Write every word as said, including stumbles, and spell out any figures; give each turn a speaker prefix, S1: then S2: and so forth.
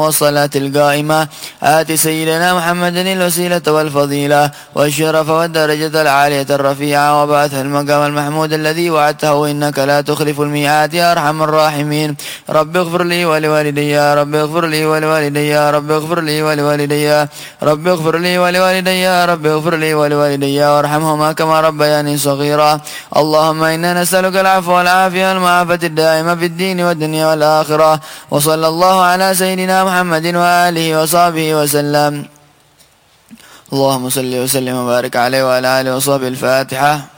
S1: والصلاة القائمة آت سيدنا محمد الوسيلة والفضيلة والشرف والدرجة العالية الرفيعة وبعثه المقام المحمود الذي وعدته وإنك لا تخلف الميعاد يا أرحم الراحمين. رب اغفر لي ولوالدي يا رب اغفر لي ولوالدي يا رب اغفر لي ولوالدي يا رب اغفر لي ولوالدي يا رب اغفر لي ولوالدي وارحمهما كما ربياني صغيرا. اللهم إنا نسألك العفو والعافية والمعافاة الدائمة في الدين والدنيا والآخرة. وصلى الله على سيدنا محمد وآله وصحبه وسلم. اللهم صل وسلم وبارك عليه وعلى آله وصحبه. الفاتحة.